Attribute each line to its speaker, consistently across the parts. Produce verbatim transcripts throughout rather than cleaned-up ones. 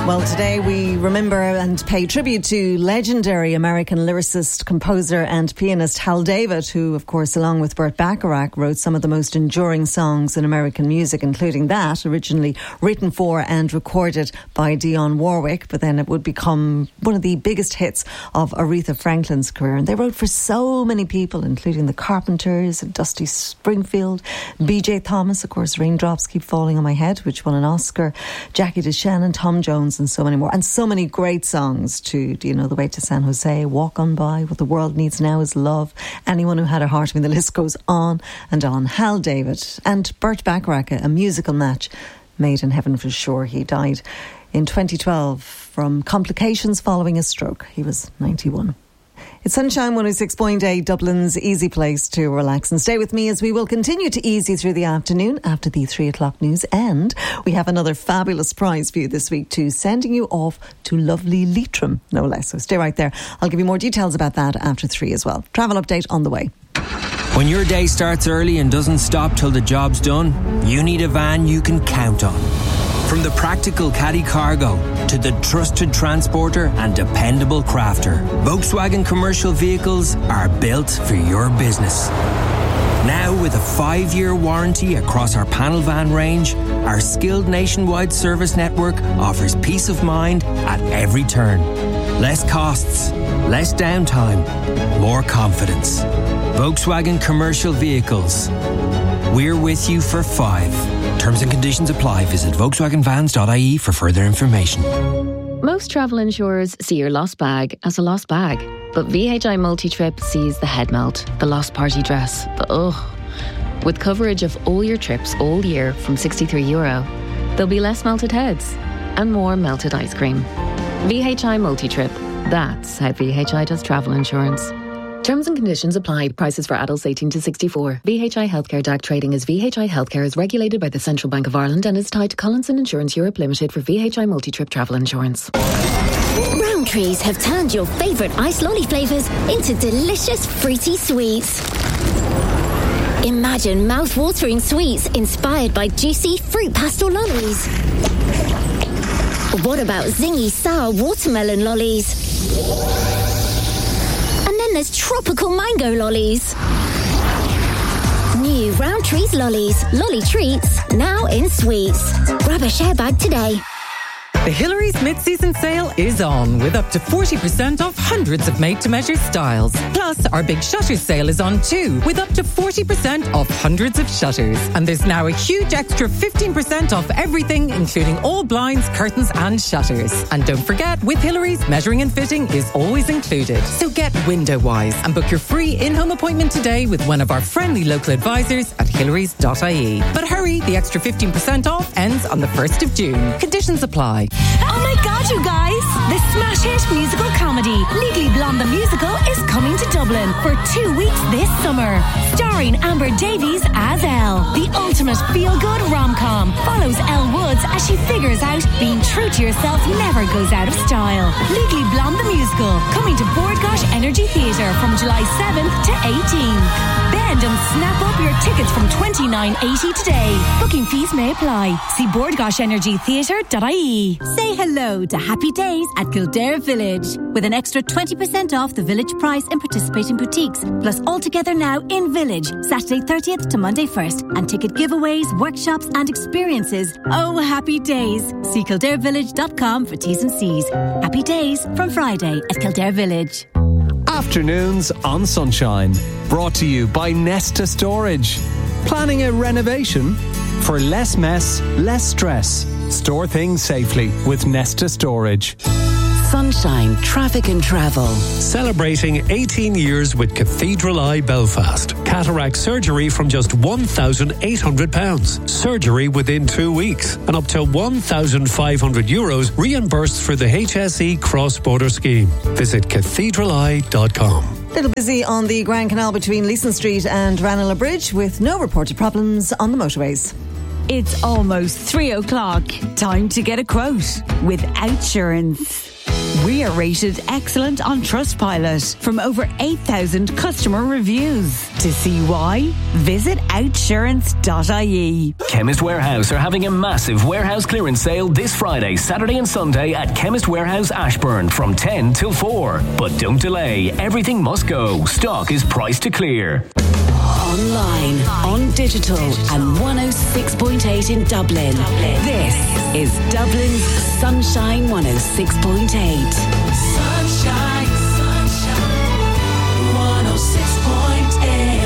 Speaker 1: Well, today we remember and pay tribute to legendary American lyricist, composer and pianist Hal David, who, of course, along with Burt Bacharach, wrote some of the most enduring songs in American music, including that originally written for and recorded by Dionne Warwick, but then it would become one of the biggest hits of Aretha Franklin's career. And they wrote for so many people, including the Carpenters and Dusty Springfield, B J Thomas, of course, Raindrops Keep Falling on My Head, which won an Oscar, Jackie DeShannon, Tom Jones, and so many more. And so many great songs too. Do you know The Way to San Jose, Walk On By, What the World Needs Now Is Love, Anyone Who Had a Heart. I mean, the list goes on and on. Hal David and Burt Bacharach, a musical match made in heaven for sure. He died in twenty twelve from complications following a stroke. He was ninety-one. It's Sunshine one oh six point eight, Dublin's easy place to relax. And stay with me as we will continue to ease you through the afternoon after the three o'clock news. And we have another fabulous prize for you this week too, sending you off to lovely Leitrim, no less. So stay right there. I'll give you more details about that after three as well. Travel update on the way.
Speaker 2: When your day starts early and doesn't stop till the job's done, you need a van you can count on. From the practical caddy cargo to the trusted transporter and dependable crafter, Volkswagen commercial vehicles are built for your business. Now with a five-year warranty across our panel van range, our skilled nationwide service network offers peace of mind at every turn. Less costs, less downtime, more confidence. Volkswagen commercial vehicles. We're with you for five. Terms and conditions apply. Visit Volkswagen Vans dot I E for further information.
Speaker 3: Most travel insurers see your lost bag as a lost bag. But V H I Multi-Trip sees the head melt, the lost party dress, the ugh. With coverage of all your trips all year from sixty-three euro, there'll be less melted heads and more melted ice cream. V H I Multi-Trip. That's how V H I does travel insurance. Terms and conditions apply. Prices for adults eighteen to sixty-four. V H I Healthcare D A C trading as V H I Healthcare is regulated by the Central Bank of Ireland and is tied to Collinson Insurance Europe Limited for V H I Multi-Trip travel insurance.
Speaker 4: Rowntree's have turned your favourite ice lolly flavours into delicious fruity sweets. Imagine mouth-watering sweets inspired by juicy fruit pastel lollies. What about zingy sour watermelon lollies? And then there's tropical mango lollies. New Rowntree's lollies, lolly treats, now in sweets. Grab a share bag today.
Speaker 5: The Hillary's mid-season sale is on with up to forty percent off hundreds of made-to-measure styles. Plus, our big shutters sale is on too with up to forty percent off hundreds of shutters. And there's now a huge extra fifteen percent off everything, including all blinds, curtains and shutters. And don't forget, with Hillary's, measuring and fitting is always included. So get window-wise and book your free in-home appointment today with one of our friendly local advisors at hillarys dot I E. But hurry, the extra fifteen percent off ends on the first of June. Conditions apply.
Speaker 6: Oh my god, you guys! The smash hit musical comedy Legally Blonde the Musical is coming to Dublin for two weeks this summer. Starring Amber Davies as Elle. The ultimate feel-good rom-com follows Elle Woods as she figures out being true to yourself never goes out of style. Legally Blonde the Musical, coming to Bord Gáis Energy Theatre from July seventh to eighteenth. Bend and snap up your tickets from twenty-nine eighty today. Booking fees may apply. See bord gáis energy theatre dot I E.
Speaker 7: Say hello to Happy Days at Kildare Village with an extra twenty percent off the village price in participating boutiques. Plus all together now in Village, Saturday thirtieth to Monday first. And ticket giveaways, workshops and experiences. Oh, Happy Days. See kildare village dot com for T's and C's. Happy Days from Friday at Kildare Village.
Speaker 8: Afternoons on Sunshine. Brought to you by Nesta Storage. Planning a renovation? For less mess, less stress. Store things safely with Nesta Storage.
Speaker 9: Sunshine Traffic and Travel.
Speaker 10: Celebrating eighteen years with Cathedral Eye Belfast. Cataract surgery from just one thousand eight hundred pounds. Surgery within two weeks. And up to one thousand five hundred euros reimbursed for the H S E cross-border scheme. Visit cathedral eye dot com.
Speaker 1: A little busy on the Grand Canal between Leeson Street and Ranelagh Bridge with no reported problems on the motorways.
Speaker 11: It's almost three o'clock. Time to get a quote with Outsurance. We are rated excellent on Trustpilot from over eight thousand customer reviews. To see why, visit outsurance dot I E.
Speaker 12: Chemist Warehouse are having a massive warehouse clearance sale this Friday, Saturday and Sunday at Chemist Warehouse Ashburn from ten till four. But don't delay, everything must go. Stock is priced to clear.
Speaker 9: Online, on digital, and one oh six point eight in Dublin. This is Dublin's Sunshine one oh six point eight.
Speaker 13: Sunshine, sunshine, one oh six point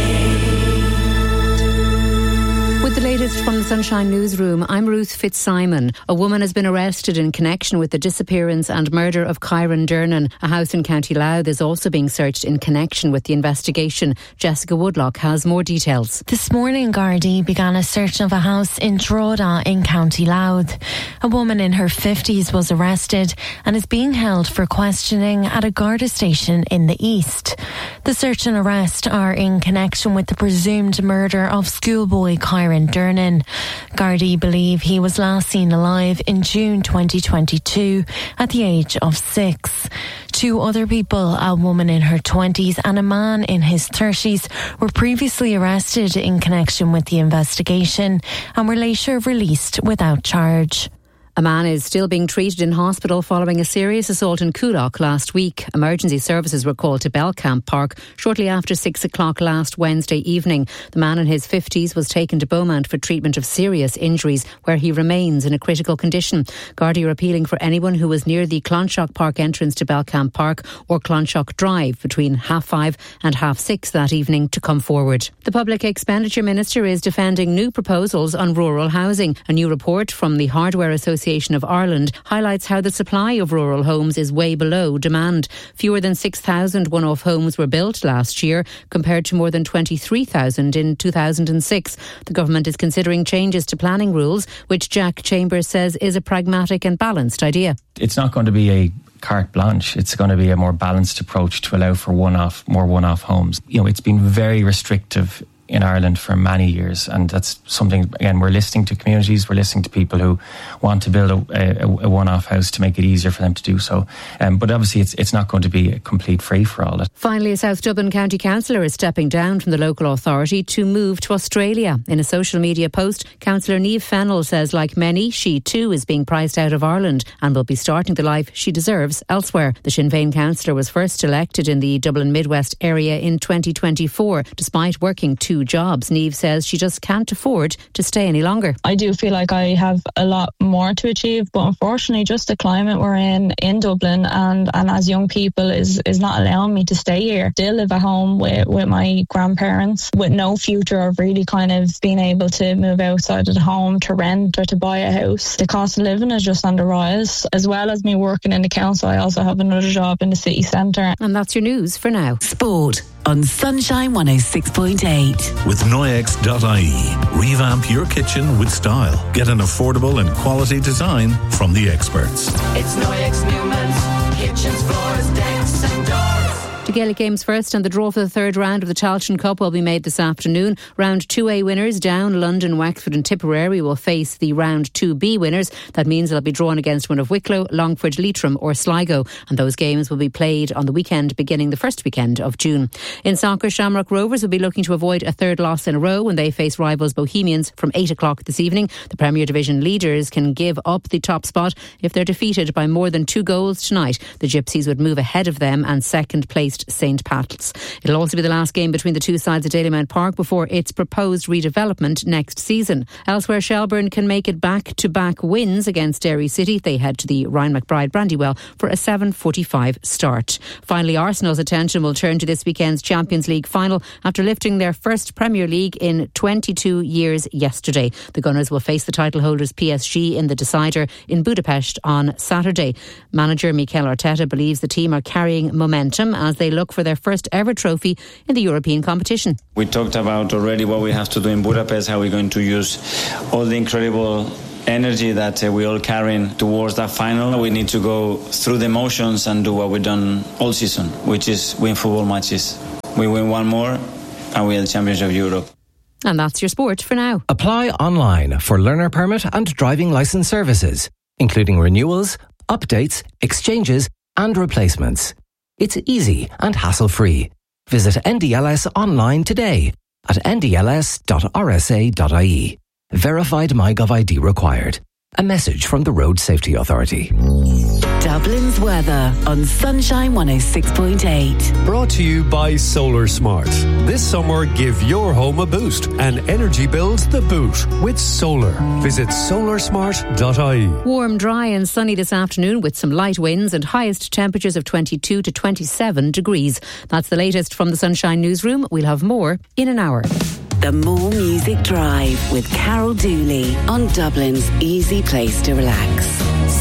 Speaker 13: eight.
Speaker 3: With the latest from the Sunshine Newsroom, I'm Ruth Fitzsimon. A woman has been arrested in connection with the disappearance and murder of Kyron Dernan. A house in County Louth is also being searched in connection with the investigation. Jessica Woodlock has more details.
Speaker 14: This morning, Gardaí began a search of a house in Drogheda in County Louth. A woman in her fifties was arrested and is being held for questioning at a Garda station in the east. The search and arrest are in connection with the presumed murder of schoolboy Kyron Dernan. Gardaí believe he was last seen alive in June twenty twenty-two at the age of six. Two other people, a woman in her twenties and a man in his thirties, were previously arrested in connection with the investigation and were later released without charge.
Speaker 3: A man is still being treated in hospital following a serious assault in Coolock last week. Emergency services were called to Belcamp Park shortly after six o'clock last Wednesday evening. The man in his fifties was taken to Beaumont for treatment of serious injuries, where he remains in a critical condition. Gardaí are appealing for anyone who was near the Clonshock Park entrance to Belcamp Park or Clonshock Drive between half five and half six that evening to come forward. The Public Expenditure Minister is defending new proposals on rural housing. A new report from the Hardware Association of Ireland highlights how the supply of rural homes is way below demand. Fewer than six thousand one-off homes were built last year compared to more than twenty-three thousand in two thousand six. The government is considering changes to planning rules, which Jack Chambers says is a pragmatic and balanced idea.
Speaker 15: It's not going to be a carte blanche. It's going to be a more balanced approach to allow for one-off, more one-off homes. You know, it's been very restrictive in Ireland for many years, and that's something, again, we're listening to communities, we're listening to people who want to build a, a, a one-off house to make it easier for them to do so. Um, but obviously it's it's not going to be a complete free-for-all.
Speaker 3: Finally, a South Dublin County Councillor is stepping down from the local authority to move to Australia. In a social media post, Councillor Niamh Fennell says, like many, she too is being priced out of Ireland and will be starting the life she deserves elsewhere. The Sinn Féin councillor was first elected in the Dublin Midwest area in twenty twenty-four, despite working two jobs. Niamh says she just can't afford to stay any longer.
Speaker 16: I do feel like I have a lot more to achieve, but unfortunately just the climate we're in in Dublin and, and as young people is, is not allowing me to stay here. Still live at home with, with my grandparents with no future of really kind of being able to move outside of the home to rent or to buy a house. The cost of living is just on the rise. As well as me working in the council, I also have another job in the city centre.
Speaker 3: And that's your news for now.
Speaker 9: Sport on Sunshine one oh six point eight.
Speaker 17: With Noyex dot I E. Revamp your kitchen with style. Get an affordable and quality design from the experts.
Speaker 13: It's Noyex Newman's kitchens, floors, decks and doors.
Speaker 3: The Gaelic Games first and the draw for the third round of the Tailteann Cup will be made this afternoon. Round two A winners, Down, London, Wexford and Tipperary, will face the Round two B winners. That means they'll be drawn against one of Wicklow, Longford, Leitrim or Sligo. And those games will be played on the weekend beginning the first weekend of June. In soccer, Shamrock Rovers will be looking to avoid a third loss in a row when they face rivals Bohemians from eight o'clock this evening. The Premier Division leaders can give up the top spot if they're defeated by more than two goals tonight. The Gypsies would move ahead of them and second placed Saint Pat's. It'll also be the last game between the two sides at Dalymount Park before its proposed redevelopment next season. Elsewhere, Shelbourne can make it back-to-back wins against Derry City. They head to the Ryan McBride Brandywell for a seven forty-five start. Finally, Arsenal's attention will turn to this weekend's Champions League final after lifting their first Premier League in twenty-two years yesterday. The Gunners will face the title holders P S G in the decider in Budapest on Saturday. Manager Mikel Arteta believes the team are carrying momentum as they look for their first ever trophy in the European competition.
Speaker 18: We talked about already what we have to do in Budapest, how we're going to use all the incredible energy that uh, we all carrying towards that final. We need to go through the motions and do what we've done all season, which is win football matches. We win one more and we are the champions of Europe.
Speaker 3: And that's your sport for now.
Speaker 19: Apply online for learner permit and driving licence services, including renewals, updates, exchanges and replacements. It's easy and hassle-free. Visit N D L S online today at n d l s dot r s a dot i e. Verified MyGov I D required. A message from the Road Safety Authority.
Speaker 9: Dublin's weather on Sunshine one oh six point eight.
Speaker 10: Brought to you by Solar Smart. This summer, give your home a boost and energy bills the boot with solar. Visit solar smart dot i e.
Speaker 20: Warm, dry and sunny this afternoon with some light winds and highest temperatures of twenty-two to twenty-seven degrees. That's the latest from the Sunshine Newsroom. We'll have more in an hour.
Speaker 9: The More Music Drive with Carol Dooley on Dublin's easy place to relax.